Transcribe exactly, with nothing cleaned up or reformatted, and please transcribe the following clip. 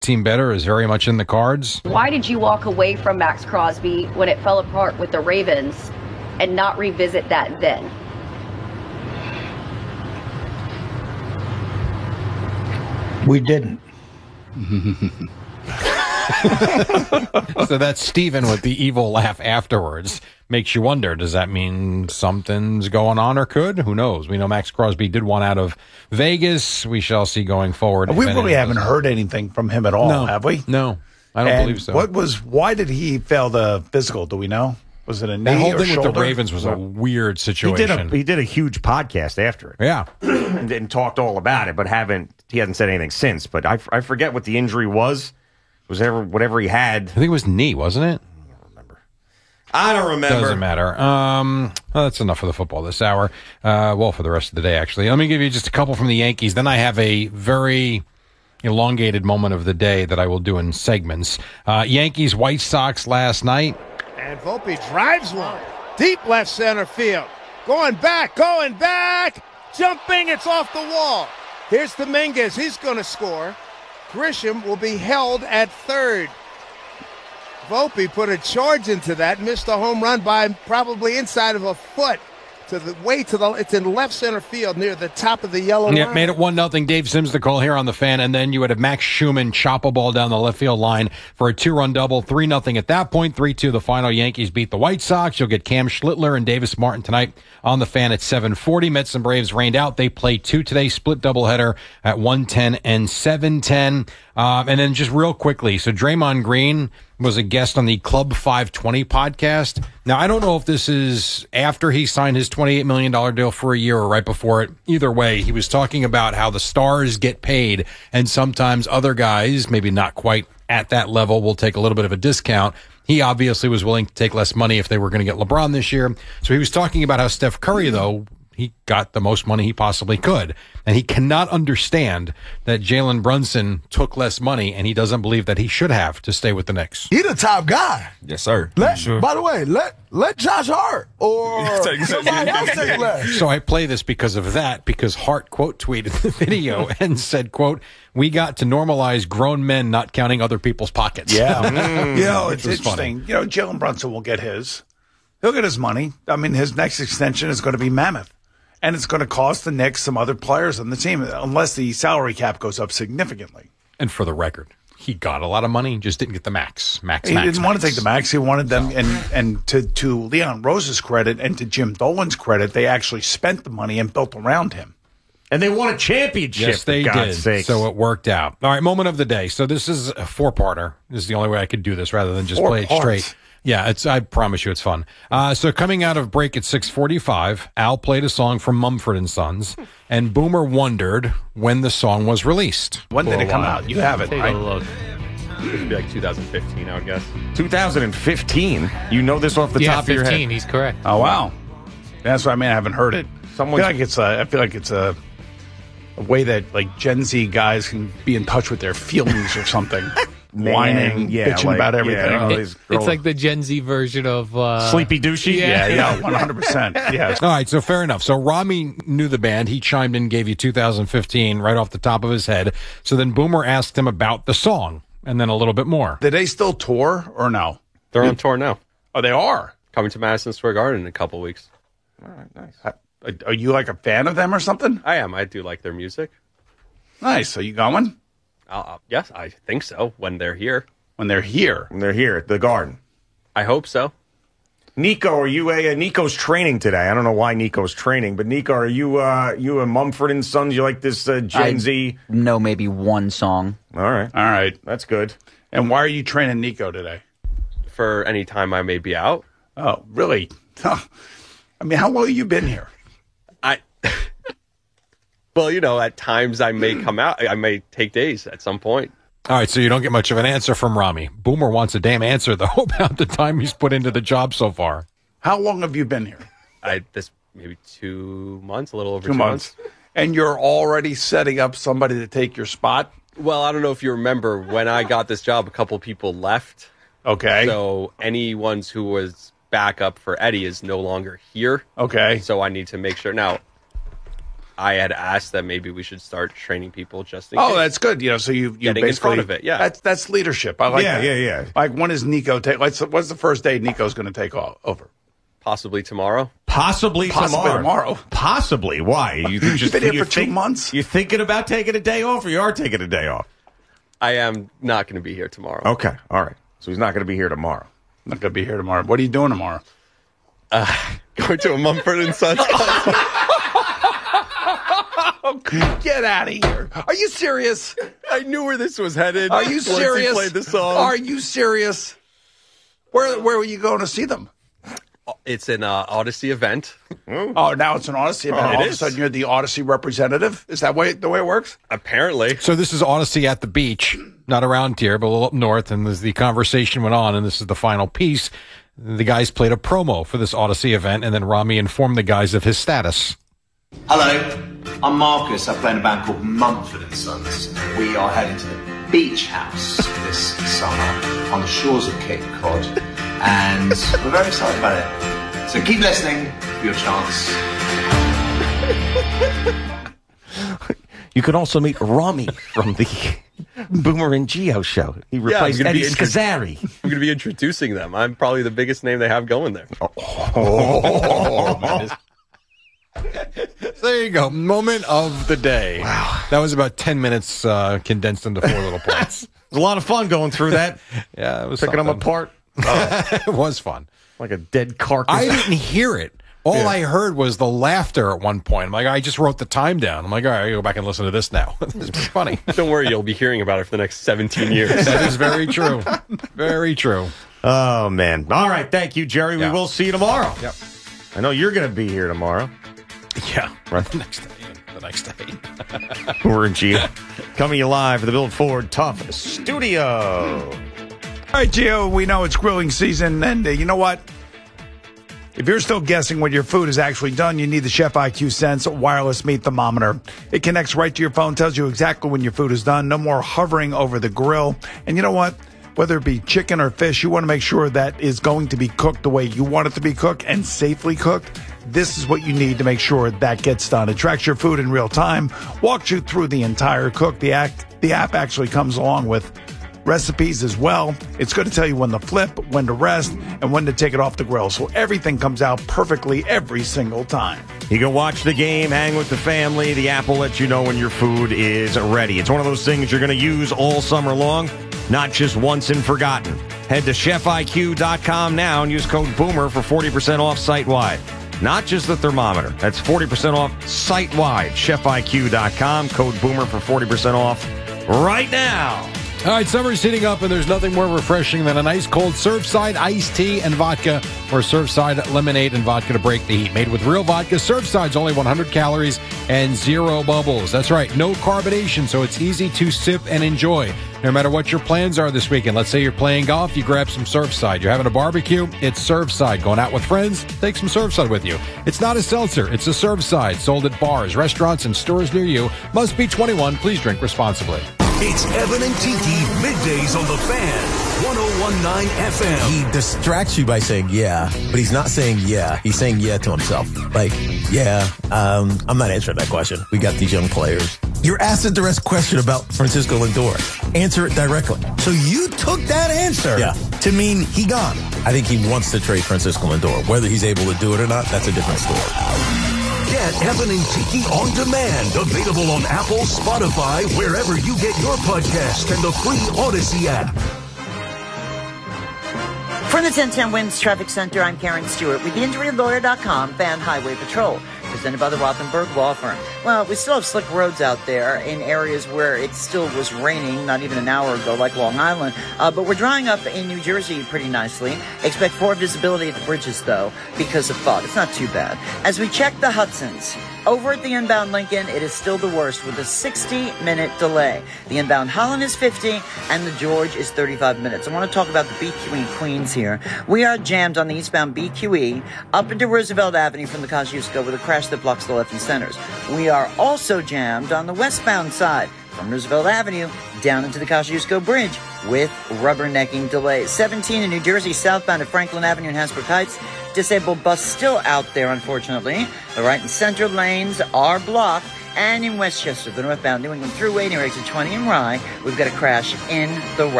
team better is very much in the cards. Why did you walk away from Max Crosby when it fell apart with the Ravens and not revisit that then? We didn't. So that's Steven with the evil laugh afterwards. Makes you wonder, does that mean something's going on or could? Who knows? We know Max Crosby did one out of Vegas. We shall see going forward. We really haven't heard anything from him at all, no, have we? No, I don't and believe so. What was? Why did he fail the physical? Do we know? Was it a knee That whole or thing shoulder? with the Ravens was a weird situation. He did a, he did a huge podcast after it. Yeah. and, and talked all about it, but haven't he hasn't said anything since. But I, I forget what the injury was. It was ever, whatever he had. I think it was knee, wasn't it? I don't remember. I don't remember. Doesn't matter. Um, well, that's enough for the football this hour. Uh, well, for the rest of the day, actually. Let me give you just a couple from the Yankees. Then I have a very elongated moment of the day that I will do in segments. Uh, Yankees, White Sox last night. And Volpe drives one. Deep left center field. Going back, going back. Jumping, it's off the wall. Here's Dominguez. He's going to score. Grisham will be held at third. Volpe put a charge into that, missed a home run by probably inside of a foot to the way to the it's in left center field near the top of the yellow Yeah, line. made it one nothing. Dave Sims the call here on the Fan, and then you would have Max Schumann chop a ball down the left field line for a two-run double, three nothing at that point, three two the final. Yankees beat the White Sox. You'll get Cam Schlittler and Davis Martin tonight on the Fan at seven forty. Mets and Braves rained out. They play two today, split doubleheader at one ten and seven ten. Um, and then just real quickly, so Draymond Green was a guest on the Club five twenty podcast. Now, I don't know if this is after he signed his twenty-eight million dollars deal for a year or right before it. Either way, he was talking about how the stars get paid, and sometimes other guys, maybe not quite at that level, will take a little bit of a discount. He obviously was willing to take less money if they were going to get LeBron this year. So he was talking about how Steph Curry, though, he got the most money he possibly could. And he cannot understand that Jalen Brunson took less money, and he doesn't believe that he should have to stay with the Knicks. He the top guy. Yes, sir. Let, sure. By the way, let let Josh Hart or somebody else take less. So I play this because of that, because Hart quote tweeted the video and said, quote, "We got to normalize grown men not counting other people's pockets." Yeah. Mm. You know, it's Which was interesting. funny. You know, Jalen Brunson will get his. He'll get his money. I mean, his next extension is going to be mammoth. And it's going to cost the Knicks some other players on the team, unless the salary cap goes up significantly. And for the record, he got a lot of money, just didn't get the max. Max, He max, didn't max. want to take the max. He wanted them, and, and to, to Leon Rose's credit and to Jim Dolan's credit, they actually spent the money and built around him. And they won a championship, Yes, they for God's did. sakes. So it worked out. All right, moment of the day. So this is a four-parter. This is the only way I could do this rather than just Four play it parts. straight. Yeah, it's. I promise you it's fun. Uh, so coming out of break at six forty-five, Al played a song from Mumford and Sons, and Boomer wondered when the song was released. When did it come out? You have it, Take right? a look. It would be like two thousand fifteen, I would guess. two thousand fifteen. You know this off the yeah, top of your fifteen. head. He's correct. Oh, wow. That's what I mean. I haven't heard it. Someone's- I feel like it's a, I feel like it's a, a way that like Gen Z guys can be in touch with their feelings or something. Man, Whining, yeah, bitching like- about everything. yeah, oh, It- these it's girls- like the Gen Z version of uh, Sleepy Douchey? Yeah, yeah, one hundred percent. Yeah. All right, so fair enough. So Rami knew the band. He chimed in, gave you two thousand fifteen right off the top of his head. So then Boomer asked him about the song, and then a little bit more. Did they still tour or no? They're on tour now. Oh, they are. Coming to Madison Square Garden in a couple weeks. All right, nice. Uh, Are you like a fan of them or something? I am. I do like their music. Nice. Are you going Uh, yes, I think so. When they're here, when they're here? And they're here at the Garden. I hope so. Nico, are you a, uh, Nico's training today? I don't know why Nico's training, but Nico, are you uh, you a Mumford and Sons? You like this uh, Gen I Z? know maybe one song. All right, All right. that's good. And why are you training Nico today? For any time I may be out. Oh, really? I mean, how long have you been here? I. Well, you know, at times I may come out. I may take days at some point. All right, so you don't get much of an answer from Rami. Boomer wants a damn answer, though, about the time he's put into the job so far. How long have you been here? I this maybe two months, a little over Two two, months. And you're already setting up somebody to take your spot? Well, I don't know if you remember when I got this job, a couple people left. Okay. So anyone who was backup for Eddie is no longer here. Okay. So I need to make sure. Now, I had asked that maybe we should start training people just in Oh, case. that's good. You know, so you you Getting in basically front of it, yeah. That's that's leadership. I like Yeah, that. yeah, yeah. Like when is Nico take? What's the, what's the first day Nico's going to take all, over? Possibly tomorrow. Possibly, Possibly tomorrow. tomorrow. Possibly. Why? You think You've been here you for two months. You thinking about taking a day off, or you are taking a day off? I am not going to be here tomorrow. Okay, all right. So he's not going to be here tomorrow. Not going to be here tomorrow. What are you doing tomorrow? Uh, going to a Mumford and Sons concert. Get out of here. Are you serious? I knew where this was headed. Are you once he serious? played the song. Are you serious? Where where were you going to see them? It's an uh, Odyssey event. Oh, now it's an Odyssey event. Oh, it All of a is. sudden, you're the Odyssey representative. Is that way the way it works? Apparently. So this is Odyssey at the beach, not around here, but a little up north. And as the conversation went on, and this is the final piece, the guys played a promo for this Odyssey event, and then Rami informed the guys of his status. Hello, I'm Marcus. I play in a band called Mumford and Sons. We are heading to the beach house this summer on the shores of Cape Cod, and we're very excited about it. So keep listening for your chance. You could also meet Rami from the Boomer and Geo show. He Yeah, I'm replaced gonna Eddie be intro- Scazzari. I'm going to be introducing them. I'm probably the biggest name they have going there. Oh, man. So there you go. Moment of the day. Wow. That was about ten minutes uh, condensed into four little points. It was a lot of fun going through that. Yeah, it was Picking them something. apart. It was fun. Like a dead carcass. I didn't hear it. All Yeah. I heard was the laughter at one point. I'm like, I just wrote the time down. I'm like, all right, I gotta go back and listen to this now. It's pretty funny. Don't worry, you'll be hearing about it for the next seventeen years. That is very true. Very true. Oh, man. All right. Thank you, Jerry. Yeah. We will see you tomorrow. Yep. I know you're going to be here tomorrow. Yeah. Right. The next day. The next day. Boomer and Geo. Coming to you live from the Build Ford Tough Studio. All right, Gio, we know it's grilling season, and uh, you know what? If you're still guessing when your food is actually done, you need the Chef I Q Sense wireless meat thermometer. It connects right to your phone, tells you exactly when your food is done. No more hovering over the grill. And you know what? Whether it be chicken or fish, you want to make sure that is going to be cooked the way you want it to be cooked and safely cooked. This is what you need to make sure that gets done. It tracks your food in real time, walks you through the entire cook. The act, the app actually comes along with recipes as well. It's going to tell you when to flip, when to rest, and when to take it off the grill. So everything comes out perfectly every single time. You can watch the game, hang with the family. The app will let you know when your food is ready. It's one of those things you're going to use all summer long, not just once and forgotten. Head to chef I Q dot com now and use code BOOMER for forty percent off site-wide. Not just the thermometer. That's forty percent off site-wide. chef I Q dot com, code BOOMER for forty percent off right now. All right, summer's heating up, and there's nothing more refreshing than a nice cold Surfside iced tea and vodka, or Surfside lemonade and vodka to break the heat. Made with real vodka, Surfside's only one hundred calories and zero bubbles. That's right, no carbonation, so it's easy to sip and enjoy. No matter what your plans are this weekend, let's say you're playing golf, you grab some Surfside. You're having a barbecue, it's Surfside. Going out with friends, take some Surfside with you. It's not a seltzer, it's a Surfside. Sold at bars, restaurants, and stores near you. Must be twenty-one. Please drink responsibly. It's Evan and Tiki, middays on the Fan, one oh one point nine F M. He distracts you by saying yeah, but he's not saying yeah. He's saying yeah to himself. Like, yeah, um, I'm not answering that question. We got these young players. You're asked a direct question about Francisco Lindor. Answer it directly. So you took that answer yeah. to mean he gone. I think he wants to trade Francisco Lindor. Whether he's able to do it or not, that's a different story. Get Evan and Tiki on demand. Available on Apple, Spotify, wherever you get your podcast, and the free Odyssey app. From the ten ten Winds Traffic Center, I'm Karen Stewart with the injury lawyer dot com Fan Highway Patrol, presented by the Rothenberg Law Firm. Well, we still have slick roads out there in areas where it still was raining not even an hour ago, like Long Island. Uh, but we're drying up in New Jersey pretty nicely. Expect poor visibility at the bridges, though, because of fog. It's not too bad. As we check the Hudsons, over at the inbound Lincoln, it is still the worst with a sixty-minute delay. The inbound Holland is fifty, and the George is thirty-five minutes. I want to talk about the B Q E Queens here. We are jammed on the eastbound B Q E up into Roosevelt Avenue from the Kosciuszko with a crash that blocks the left and centers. We are also jammed on the westbound side from Roosevelt Avenue down into the Kosciuszko Bridge with rubbernecking delays. seventeen in New Jersey, southbound at Franklin Avenue and Hasbrook Heights. Disabled bus still out there, unfortunately. The right and center lanes are blocked. And in Westchester, the northbound New England Thruway near exit twenty in Rye, we've got a crash in the right.